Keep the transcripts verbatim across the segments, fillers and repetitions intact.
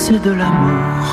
c'est de l'amour.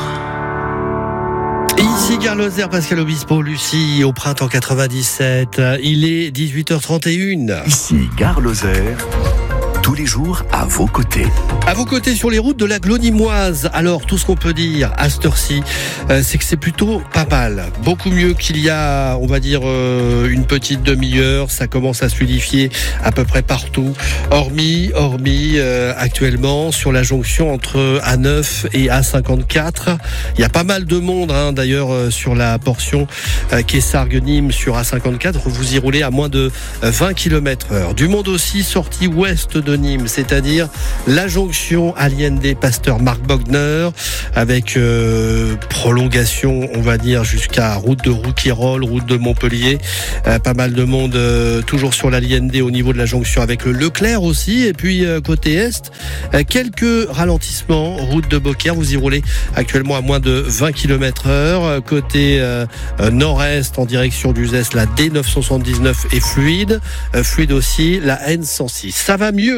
Ici Gare Lozère, Pascal Obispo, Lucie, au printemps quatre-vingt-dix-sept. Il est dix-huit heures trente et une. Ici Gare Lozère, tous les jours à vos côtés. À vos côtés sur les routes de la Glonimoise. Alors, tout ce qu'on peut dire à cette heure-ci, euh, c'est que c'est plutôt pas mal. Beaucoup mieux qu'il y a, on va dire, euh, une petite demi-heure. Ça commence à se fluidifier à peu près partout. Hormis, hormis euh, actuellement, sur la jonction entre A neuf et A cinquante-quatre. Il y a pas mal de monde, hein, d'ailleurs, euh, sur la portion euh, Quessargues-Nîmes sur A cinquante-quatre. Vous y roulez à moins de vingt kilomètres heure. Du monde aussi, sortie ouest de Nîmes, c'est-à-dire la jonction Allende-Pasteur Marc Bogner, avec euh, prolongation, on va dire, jusqu'à route de Rouquayrol, route de Montpellier. Euh, pas mal de monde euh, toujours sur l'Allende au niveau de la jonction avec le Leclerc aussi. Et puis euh, côté est, euh, quelques ralentissements, route de Beaucaire. Vous y roulez actuellement à moins de vingt kilomètres heure. Côté euh, euh, nord-est, en direction du Zest, la D neuf cent soixante-dix-neuf est fluide. Euh, fluide aussi la N cent six. Ça va mieux.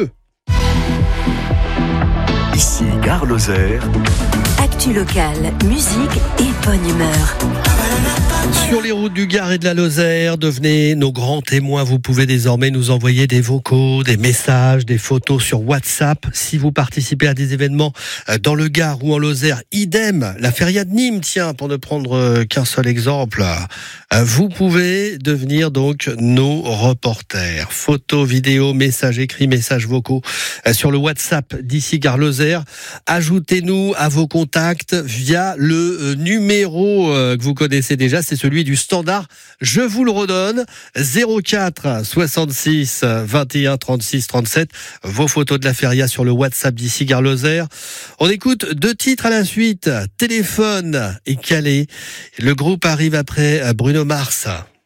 Ici Gare Lozère. Actu locale, musique et bonne humeur. Sur les routes du Gard et de la Lozère, devenez nos grands témoins. Vous pouvez désormais nous envoyer des vocaux, des messages, des photos sur WhatsApp. Si vous participez à des événements dans le Gard ou en Lozère, idem, la Feria de Nîmes, tiens, pour ne prendre qu'un seul exemple. Vous pouvez devenir donc nos reporters. Photos, vidéos, messages écrits, messages vocaux sur le WhatsApp d'ici Gare Lozère. Ajoutez-nous à vos contacts via le numéro que vous connaissez déjà, c'est celui du standard. Je vous le redonne, zéro quatre soixante-six vingt et un trente-six trente-sept. Vos photos de la feria sur le WhatsApp d'ici Gare Lozère. On écoute deux titres à la suite. Téléphone et Calais. Le groupe arrive après Bruno Mars.